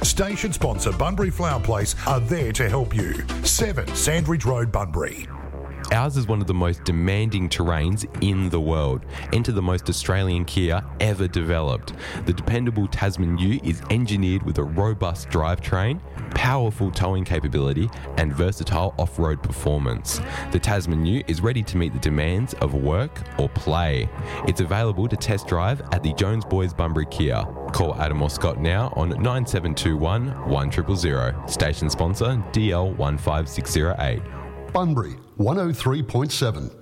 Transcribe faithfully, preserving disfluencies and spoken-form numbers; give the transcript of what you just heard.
Station sponsor Bunbury Flower Place are there to help you. seven Sandridge Road, Bunbury. Ours is one of the most demanding terrains in the world. Enter the most Australian Kia ever developed. The dependable Tasman U is engineered with a robust drivetrain, powerful towing capability, and versatile off-road performance. The Tasman U is ready to meet the demands of work or play. It's available to test drive at the Jones Boys Bunbury Kia. Call Adam or Scott now on nine seven two one, one zero zero zero. Station sponsor D L one five six zero eight. Bunbury one oh three point seven.